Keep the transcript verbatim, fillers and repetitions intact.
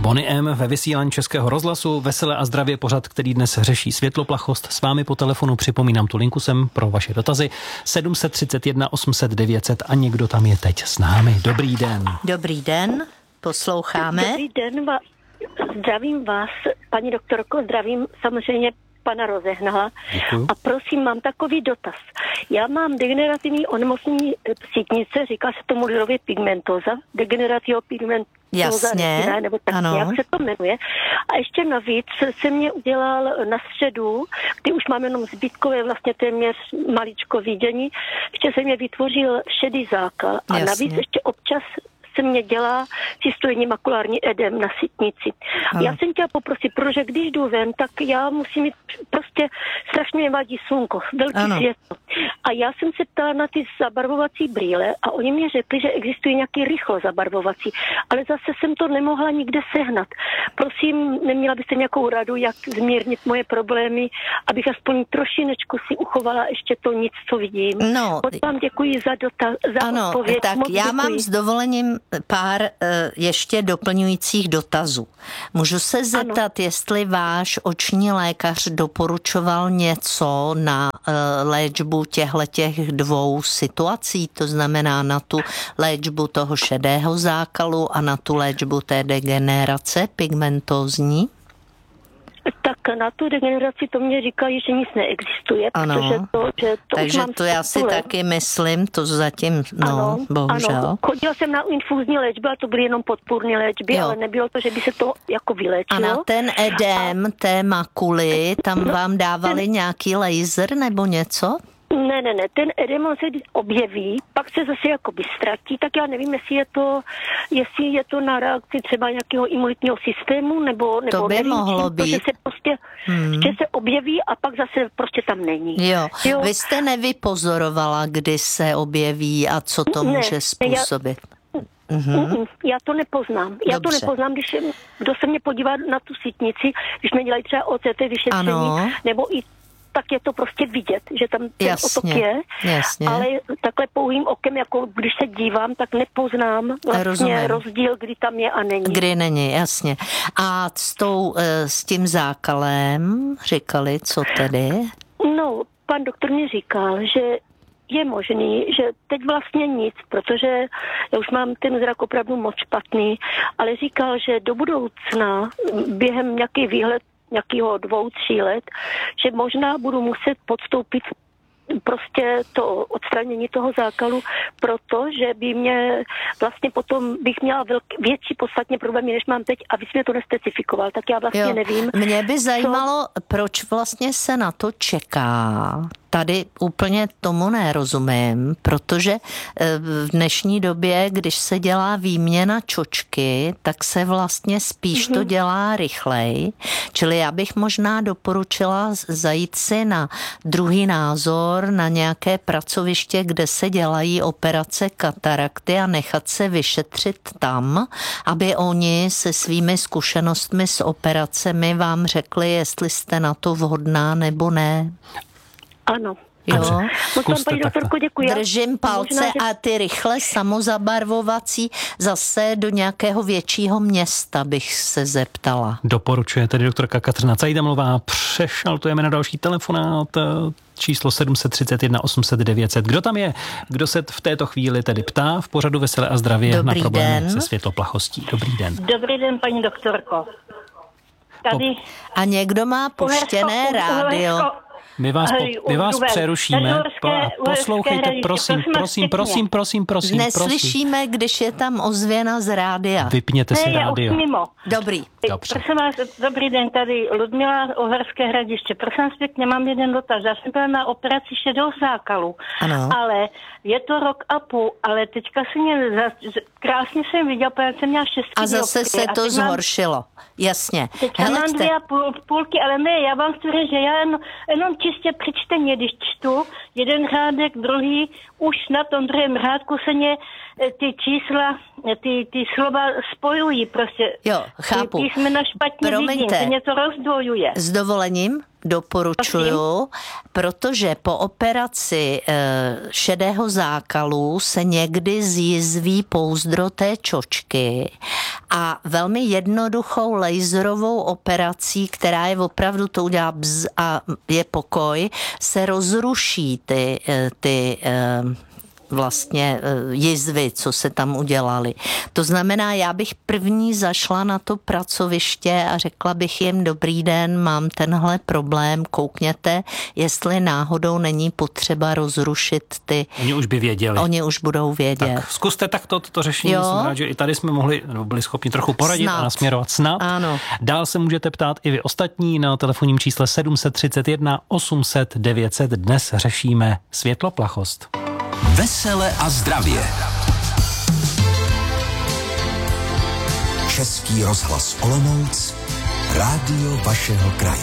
Bonnie M. ve vysílání Českého rozhlasu, Veselé a zdravě pořad, který dnes řeší světloplachost. S vámi po telefonu připomínám tu linku sem pro vaše dotazy sedm tři jedna osm set devět set a někdo tam je teď s námi. Dobrý den. Dobrý den, posloucháme. Dobrý den, va- zdravím vás, paní doktorko, zdravím samozřejmě pana Rozehnala. Děkuju. A prosím, mám takový dotaz. Já mám degenerativní onemocnění sítnice, říká se tomu lidově pigmentóza, degenerativní pigmentóza. Jasně, ne, nebo tak, ano. jak se to jmenuje. A ještě navíc se mě udělal na středu, kdy už mám jenom zbytkové vlastně téměř maličko vidění, ještě se mě vytvořil šedý zákal. A Jasně. navíc ještě občas se mě dělá čistojení makulární edem na sítnici. Ano. Já jsem chtěla poprosit, protože když jdu ven, tak já musím mít prostě strašně mě vadí slunko, velký Ano. světlo. A já jsem se ptala na ty zabarvovací brýle a oni mě řekli, že existují nějaký rychlo zabarvovací, ale zase jsem to nemohla nikde sehnat. Prosím, neměla byste nějakou radu, jak zmírnit moje problémy, abych aspoň trošinečku si uchovala ještě to nic, co vidím. No, Moc vám děkuji za, dotaz, za ano, odpověď. tak Moc já děkuji. mám s dovolením pár uh, ještě doplňujících dotazů. Můžu se zeptat, ano. jestli váš oční lékař doporučoval něco na uh, léčbu těchhletěch dvou situací, to znamená na tu léčbu toho šedého zákalu a na tu léčbu té degenerace pigmentózní? Tak na tu degeneraci to mě říkají, že nic neexistuje, Ano. protože to, že to Takže už mám to já si sto let. taky myslím, to zatím, no, Ano, bohužel. ano. Chodila jsem na infúzní léčbu, a to byly jenom podpůrné léčby, Jo. ale nebylo to, že by se to jako A vyléčilo. na ten edém, té makuly, tam No, vám dávali nějaký laser nebo něco? Ne, ne, ne, ten edemon se objeví, pak se zase jakoby ztratí, tak já nevím, jestli je to, jestli je to na reakci třeba nějakého imunitního systému, nebo, nebo To by nevím, mohlo čím, to, že být. se prostě, Hmm. že se objeví a pak zase prostě tam není. Jo. Jo. Vy jste nevypozorovala, kdy se objeví a co to Ne, může já- způsobit? Mhm. Mm-mm, já to nepoznám. Já Dobře. to nepoznám, když kdo se mě podívá na tu sítnici, když mě dělají třeba O C T vyšetření, Ano. nebo i tak je to prostě vidět, že tam ten Jasně, otok je, jasně. ale takhle pouhým okem, jako když se dívám, tak nepoznám vlastně Rozumím. rozdíl, kdy tam je a není. Kdy není, jasně. A s, tou, eh, s tím zákalem říkali, co tedy? No, pan doktor mi říkal, že je možný, že teď vlastně nic, protože já už mám ten zrak opravdu moc špatný, ale říkal, že do budoucna během nějaký výhled nějakého dvou, tří let, že možná budu muset podstoupit prostě to odstranění toho zákalu, protože by mě vlastně potom bych měla velký, větší podstatně problémy, než mám teď, a vy jsi mě to nespecifikoval, tak já vlastně Jo. nevím. Mě by zajímalo, co... proč vlastně se na to čeká. Tady úplně tomu nerozumím, protože v dnešní době, když se dělá výměna čočky, tak se vlastně spíš mm-hmm. to dělá rychleji. Čili já bych možná doporučila zajít si na druhý názor, na nějaké pracoviště, kde se dělají operace katarakty a nechat se vyšetřit tam, aby oni se svými zkušenostmi s operacemi vám řekli, jestli jste na to vhodná nebo ne. Ano. Jo. Moc vám, paní doktorko, děkuji. Držím palce možná, že... a ty rychle samozabarvovací zase do nějakého většího města bych se zeptala. Doporučuje tedy doktorka Kateřina Cajdamová. Přešaltujeme na další telefonát číslo sedm tři jedna osm set devět set. Kdo tam je? Kdo se v této chvíli tedy ptá v pořadu Veselé a zdravě Dobrý na problémy den. se světloplachostí? Dobrý den. Dobrý den, paní doktorko. Tady... A někdo má puštěné rádio. My vás, po, my vás přerušíme. Po, poslouchejte, prosím, prosím, prosím, prosím, prosím. Neslyšíme, když je tam ozvěna z rádia. Vypněte si ne, rádio. Já už mimo. Dobrý. Dobře. Prosím vás, dobrý den, tady Ludmila, Uherské Hradiště. Prosím pěkně, mám jeden dotaz. Já jsem byla na operaci šedého zákalu, ano. ale je to rok a půl, ale teďka se mě krásně jsem viděla, protože jsem měla šest. A zase dioptrie, se to zhoršilo. Mám, Jasně. Teďka Hele, mám dvě a půl, půlky, ale ne, já vám chci říct, že já jen, jenom čistě při čtení, když čtu jeden řádek, druhý, už na tom druhém řádku se mě ty čísla, ty, ty slova spojují prostě. Jo, chápu. Ty písmena špatně Promiňte. vidím, se něco rozdvojuje. S dovolením doporučuju, protože po operaci e, šedého zákalu se někdy zjizví pouzdro té čočky A velmi jednoduchou laserovou operací, která je opravdu, to udělá bz a je pokoj, se rozruší ty, ty vlastně jizvy, co se tam udělali. To znamená, já bych první zašla na to pracoviště a řekla bych jim, dobrý den, mám tenhle problém, koukněte, jestli náhodou není potřeba rozrušit ty... Oni už by věděli. Oni už budou vědět. Tak zkuste takto toto řešení, jo? Jsem rád, že i tady jsme mohli, nebo byli schopni trochu poradit snad. A nasměrovat snad. Ano. Dál se můžete ptát i vy ostatní na telefonním čísle sedm set třicet jedna osm set devět set. Dnes řešíme světloplachost. Vesele a zdravě. Český rozhlas Olomouc, rádio vašeho kraje.